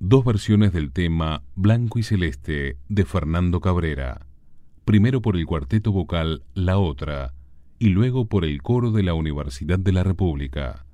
Dos versiones del tema Blanco y Celeste de Fernando Cabrera, primero por el cuarteto vocal La Otra y luego por el coro de la Universidad de la República.